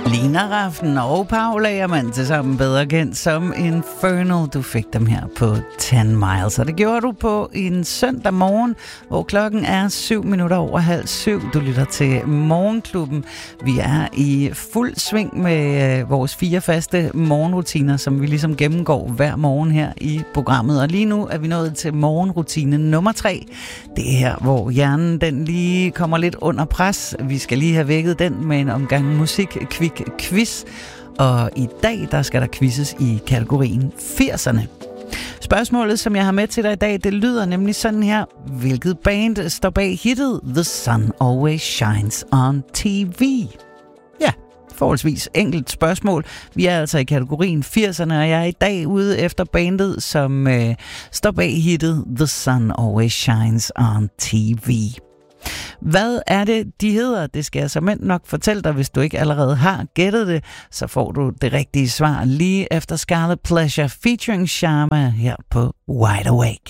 Lina Rafn og Paul Agermann, til sammen bedre kendt som Infernal. Du fik dem her på 10 Miles, og det gjorde du på en søndag morgen, hvor klokken er 7:07. Du lytter til Morgenklubben. Vi er i fuld sving med vores 4 faste morgenrutiner, som vi ligesom gennemgår hver morgen her i programmet. Og lige nu er vi nået til morgenrutine nummer 3. Det er her, hvor hjernen den lige kommer lidt under pres. Vi skal lige have vækket den med en omgang musik-quick quiz, og i dag der skal der quizzes i kategorien 80'erne. Spørgsmålet, som jeg har med til dig i dag, det lyder nemlig sådan her. Hvilket band står bag hittet The Sun Always Shines on TV? Ja, forholdsvis enkelt spørgsmål. Vi er altså i kategorien 80'erne, og jeg er i dag ude efter bandet, som står bag hittet The Sun Always Shines on TV. Hvad er det, de hedder? Det skal jeg såmænd nok fortælle dig, hvis du ikke allerede har gættet det. Så får du det rigtige svar lige efter Scarlet Pleasure featuring Sharma her på Wide Awake.